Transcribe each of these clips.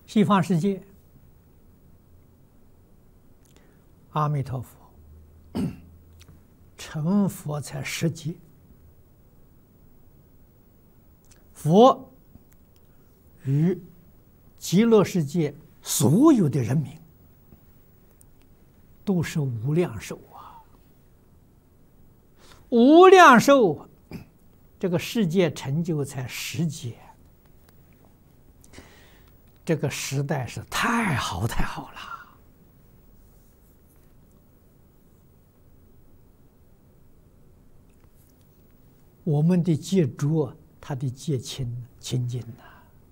西方世界，阿弥陀佛成佛才10劫，佛与极乐世界所有的人民都是无量寿啊！无量寿，这个世界成就才10劫，这个时代是太好太好了。我们的戒浊，他的戒清净呐。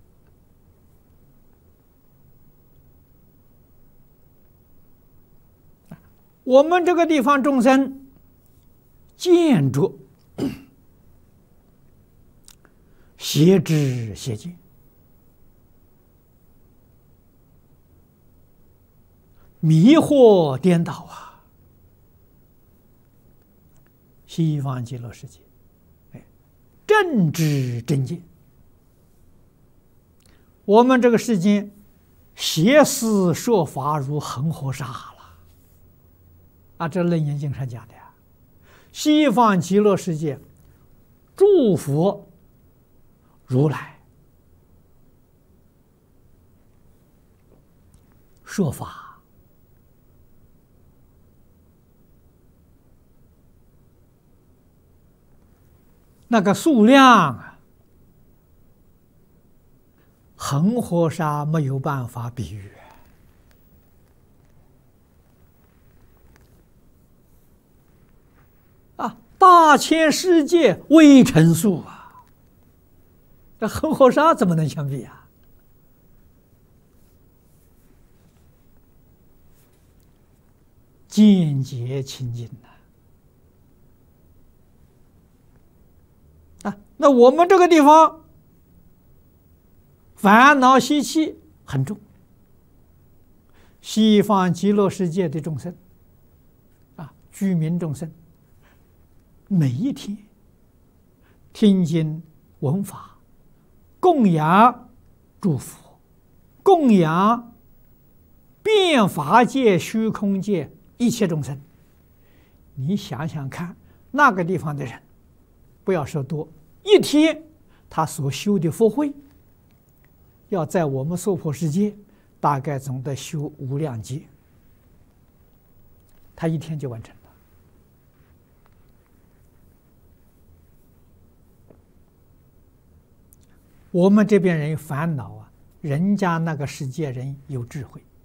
我们这个地方众生见着邪知邪见，迷惑颠倒啊！西方极乐世界，正知正见。我们这个世间邪思说法如恒河沙了啊！这《楞严经》上讲的呀。西方极乐世界诸佛如来说法，那个数量啊，恒河沙没有办法比喻啊！大千世界微尘数啊，这恒河沙怎么能相比啊？见解清净啊！那我们这个地方烦恼习气很重，西方极乐世界的众生啊，居民众生，每一天听经闻法，供养诸佛，供养遍法界虚空界一切众生。你想想看，那个地方的人，不要说多，一天他所修的福慧，要在我们娑婆世界大概总得修无量劫，他一天就完成了。我们这边人烦恼啊，人家那个世界人有智慧。